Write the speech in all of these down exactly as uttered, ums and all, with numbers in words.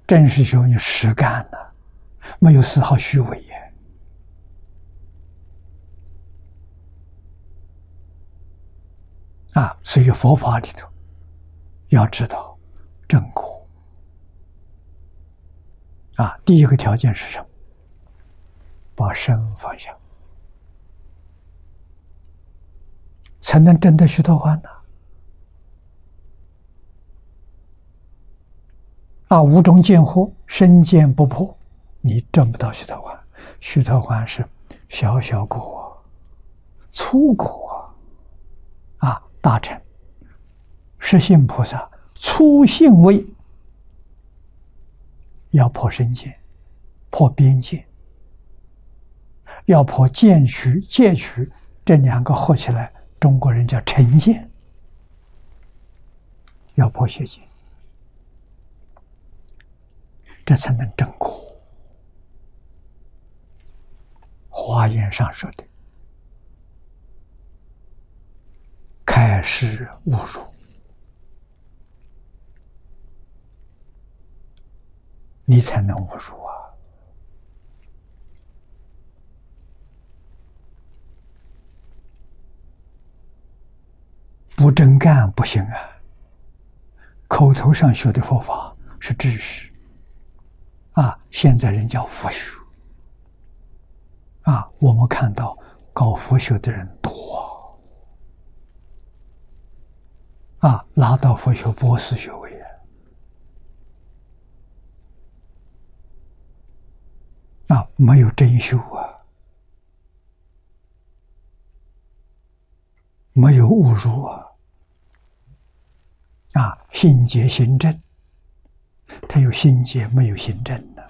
真实修你实干了，没有丝毫虚伪也。啊，所以佛法里头要知道正果。啊，第一个条件是什么？把身放下，才能证得须陀洹呢。啊，无中见惑，身见不破，你证不到须陀洹。须陀洹是小小果，粗果啊！大乘实性菩萨粗性位要破身见，破边界，要破见取、戒取这两个合起来，中国人叫成见，要破邪见，这才能证果。华严上说的开示悟入，你才能悟入啊！不真干不行啊！口头上学的佛法是知识啊，现在人叫佛学啊。我们看到搞佛学的人多啊，拿到佛学博士学位啊，啊，没有真修啊，没有悟入啊。啊，心结心正，他有心结没有心正呢？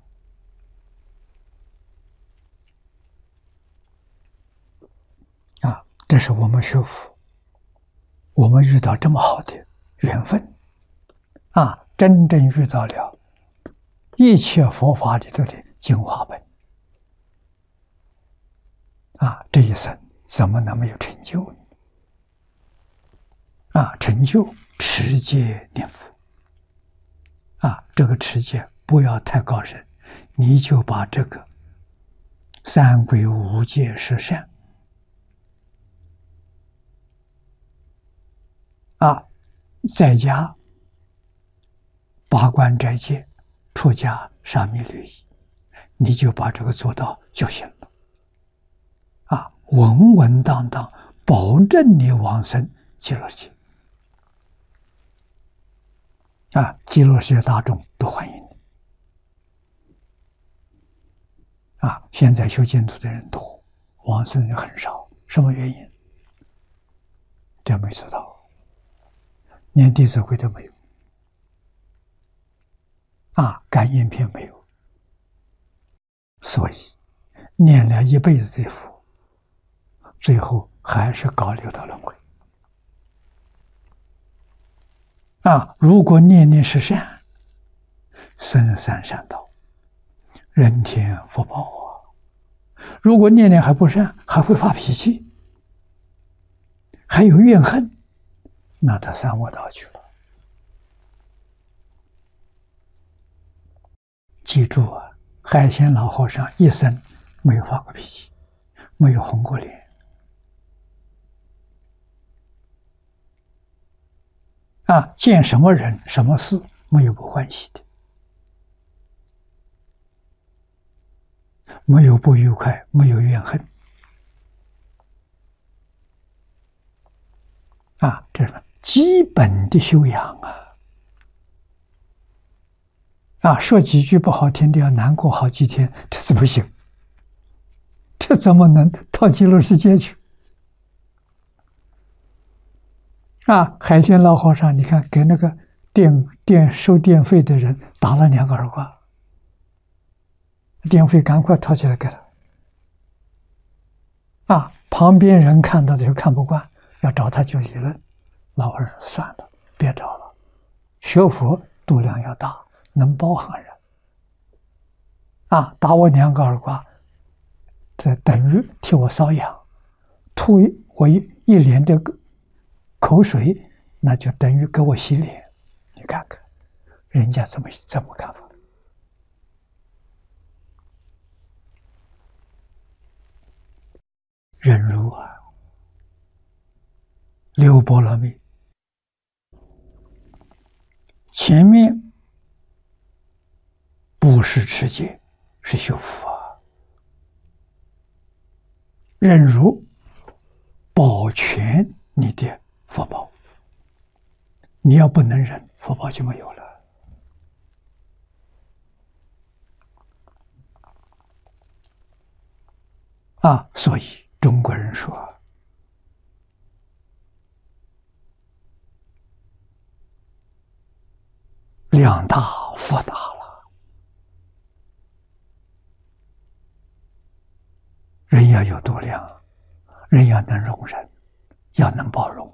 啊，这是我们学佛，我们遇到这么好的缘分，啊，真正遇到了一切佛法里头的精华本，啊，这一生怎么能没有成就呢？啊，成就持戒念佛。啊，这个持戒不要太高深，你就把这个三归五戒十善啊，在家八关斋戒，出家沙弥律仪，你就把这个做到就行了。啊，稳稳当当，保证你往生极乐世界。啊，极乐世界大众都欢迎你。啊，现在修净土的人多，往生人很少，什么原因？这没做到，连弟子规都没有，啊，感应篇没有，所以念了一辈子的佛，最后还是搞六道轮回。啊，如果念念是善，生三善道，人天福报啊。如果念念还不善，还会发脾气，还有怨恨，那到三恶道去了。记住啊，海鲜老和尚一生没有发过脾气，没有红过脸。啊，见什么人什么事没有不欢喜的，没有不愉快，没有怨恨。啊，这是基本的修养啊！啊，说几句不好听的要难过好几天，这是不行。这怎么能到极乐世界去？啊，海鲜老和尚，你看给那个电电收电费的人打了两个耳光，电费赶快掏起来给他。啊，旁边人看到的就看不惯，要找他去理论。老和尚算了，别找了，学佛度量要大，能包含人。啊，打我两个耳光，这等于替我瘙痒，吐我一一脸的口水，那就等于给我洗脸。你看看人家怎么怎么看法。 忍辱啊，六波罗蜜。前面布施持戒是修福啊，忍辱保全你的福报，你要不能忍，福报就没有了。啊，所以中国人说，量大福大了。人要有度量，人要能容忍，要能包容。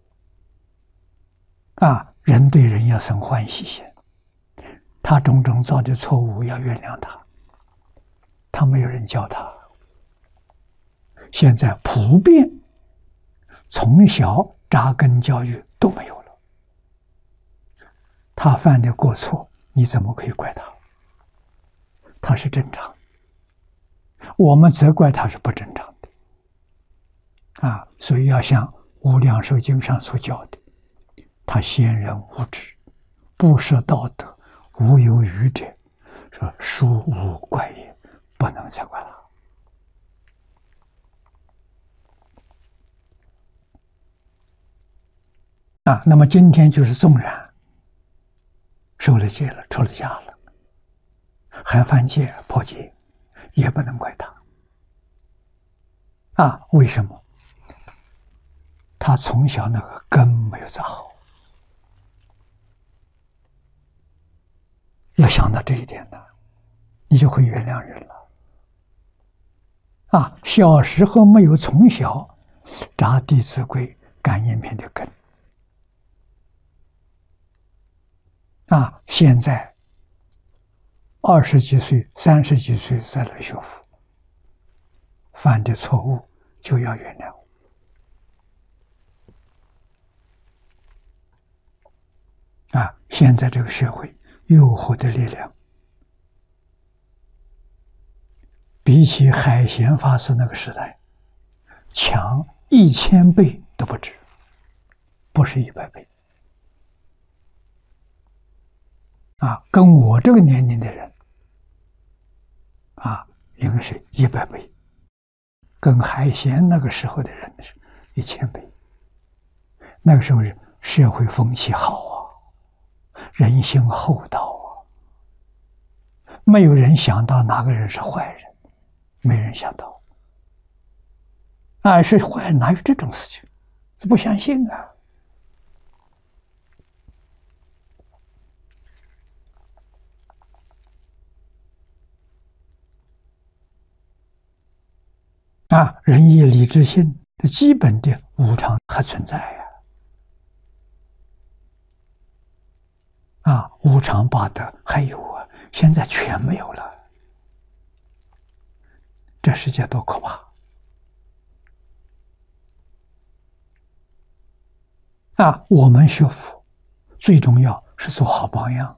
啊，人对人要生欢喜心，他种种造的错误要原谅他，他没有人教他。现在普遍从小扎根教育都没有了，他犯的过错，你怎么可以怪他？他是正常，我们责怪他是不正常的。啊，所以要像《无量寿经》上所教的，他先人无知，不识道德，无有愚者，说殊无怪也，不能责怪他。啊，那么今天就是纵然受了戒了，出了家了，还犯戒破戒，也不能怪他。啊，为什么？他从小那个根没有扎好，要想到这一点呢，你就会原谅人了。啊，小时候没有从小扎《弟子规》《感应篇》的根。啊，现在二十几岁、三十几岁再来学佛，犯的错误就要原谅。啊，现在这个社会诱惑的力量，比起海贤法师那个时代强一千倍都不止，不是一百倍。啊，跟我这个年龄的人，啊，应该是一百倍，跟海贤那个时候的人是一千倍。那个时候社会风气好啊，人心厚道啊，没有人想到哪个人是坏人，没人想到。啊，是坏人哪有这种事情？不相信啊。啊，仁义礼智信，这基本的无常还存在呀。啊，无常八德还有啊，现在全没有了。这世界多可怕！啊，我们学佛最重要是做好榜样，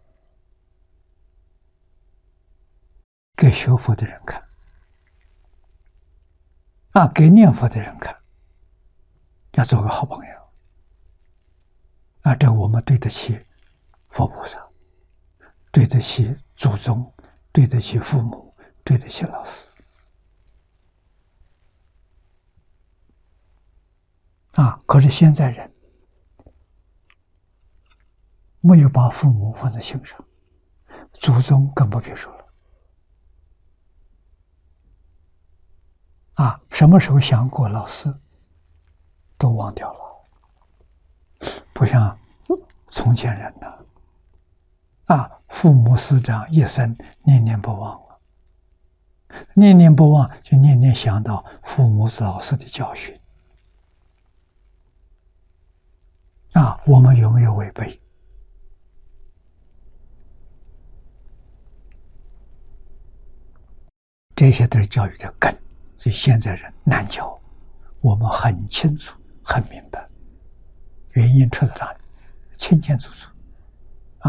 给学佛的人看。啊，给念佛的人看，要做个好榜样。啊，这我们对得起佛菩萨，对得起祖宗，对得起父母，对得起老师。啊，可是现在人没有把父母放在心上，祖宗更不必说了。啊，什么时候想过老师，都忘掉了，不像从前人呢。啊，父母师长一生念念不忘了，念念不忘就念念想到父母老师的教训。啊，我们有没有违背？这些都是教育的根。所以现在人难教，我们很清楚、很明白，原因出在哪里？清清楚楚。